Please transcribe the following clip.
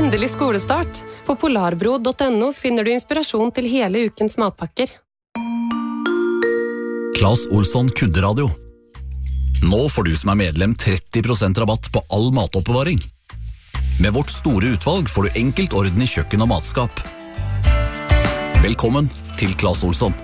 Endelig skolestart. På polarbro.no finner du inspirasjon til hele ukens matpakker. Claes Olsson Kunderadio. Nå får du som medlem 30% rabatt på all matoppbevaring. Med vårt store utvalg får du enkelt orden i kjøkken og matskap. Velkommen til Claes Olsson.